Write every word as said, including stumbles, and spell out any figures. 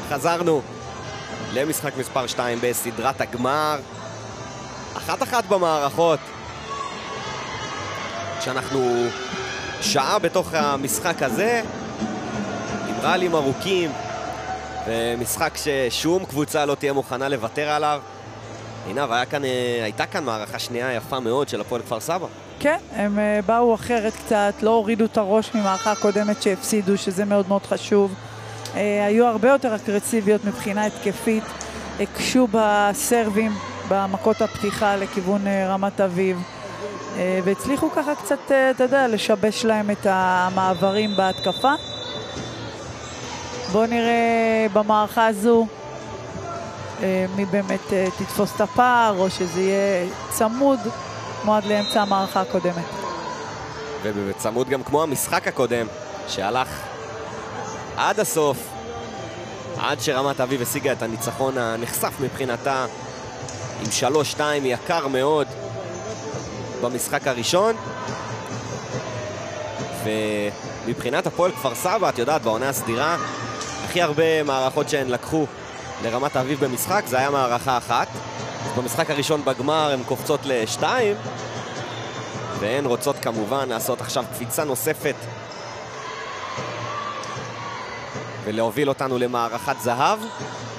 חזרנו למשחק מספר שתיים בסדרת הגמר. אחת אחת במערכות. כשאנחנו שעה בתוך המשחק הזה, עם רלים ארוכים, ומשחק ששום קבוצה לא תהיה מוכנה לוותר עליו. הנה, והיה כאן, הייתה כאן מערכה שנייה יפה מאוד של הפועל כפר סבא. כן, הם באו אחרת קצת, לא הורידו את הראש ממערכה הקודמת שהפסידו, שזה מאוד מאוד חשוב. היו הרבה יותר אגרסיביות מבחינה התקפית, הקשו בסרבים, במכות הפתיחה לכיוון רמת אביב, והצליחו ככה קצת, אתה יודע, לשבש להם את המעברים בהתקפה. בואו נראה במערכה הזו מי באמת תתפוס את הפער, או שזה יהיה צמוד כמו עד לאמצע המערכה הקודמת. ובצמוד גם כמו המשחק הקודם, שהלך עד הסוף, עד שרמת אביב השיגה את הניצחון הנחשף מבחינתה, עם שלוש שתיים יקר מאוד במשחק הראשון. ומבחינת הפועל כפר סבא, את יודעת, בעונה הסדירה, הכי הרבה מערכות שהן לקחו לרמת אביב במשחק, זה היה מערכה אחת. במשחק הראשון בגמר הן קופצות לשתיים, והן רוצות כמובן לעשות עכשיו קפיצה נוספת ולהוביל אותנו למערכת זהב.